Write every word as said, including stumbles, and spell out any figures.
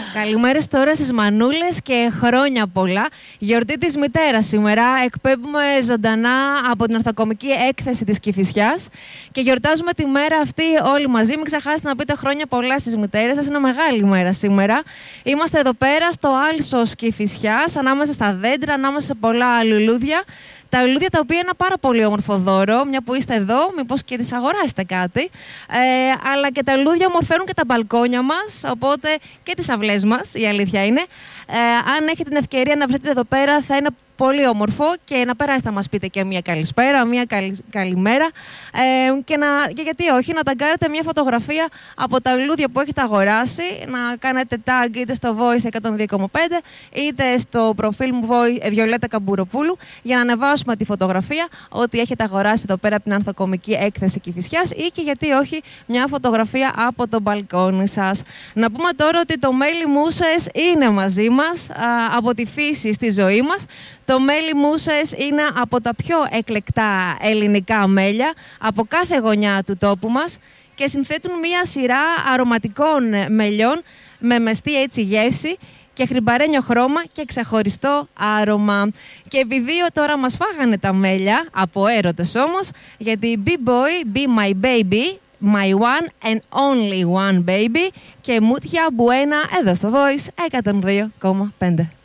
Καλημέρα τώρα στις μανούλες και χρόνια πολλά. Γιορτή της μητέρας σήμερα. Εκπέμπουμε ζωντανά από την Ορθοκομική Έκθεση της Κηφισιάς και γιορτάζουμε τη μέρα αυτή όλοι μαζί. Μην ξεχάσετε να πείτε χρόνια πολλά στις μητέρες σας. Είναι μεγάλη μέρα σήμερα. Είμαστε εδώ πέρα στο άλσος Κηφισιάς, ανάμεσα στα δέντρα, ανάμεσα σε πολλά λουλούδια. Τα λουλούδια τα οποία είναι ένα πάρα πολύ όμορφο δώρο, μια που είστε εδώ, μήπως και τις αγοράσετε κάτι. Ε, αλλά και τα λουλούδια ομορφαίνουν και τα μπαλκόνια μας, οπότε και τις αυλές μας, η αλήθεια είναι. Ε, αν έχετε την ευκαιρία να βρεθείτε εδώ πέρα, θα είναι πολύ όμορφο και να περάσετε να μας πείτε και μια καλησπέρα, μια καλη, καλημέρα ε, και, να, και γιατί όχι, να ταγκάρετε μια φωτογραφία από τα λουλούδια που έχετε αγοράσει, να κάνετε tag είτε στο Voice εκατόν δύο κόμμα πέντε είτε στο προφίλ μου Βιολέτα Καμπουροπούλου για να ανεβάσουμε τη φωτογραφία ότι έχετε αγοράσει εδώ πέρα από την Ορθοκομική Έκθεση Κηφισιάς ή και γιατί όχι μια φωτογραφία από το μπαλκόνι σας. Να πούμε τώρα ότι το μέλι μούσες είναι μαζί μας α, από τη φύση στη ζωή μας. Το μέλι μούσες είναι από τα πιο εκλεκτά ελληνικά μέλια από κάθε γωνιά του τόπου μας και συνθέτουν μία σειρά αρωματικών μελιών με μεστή έτσι γεύση και χρυμπαρένιο χρώμα και ξεχωριστό άρωμα. Και επειδή τώρα μας φάγανε τα μέλια, από έρωτες όμως, γιατί B-Boy, Be My Baby, My One and Only One Baby και Μούτια Μπουένα εδώ στο Voice εκατόν δύο κόμμα πέντε.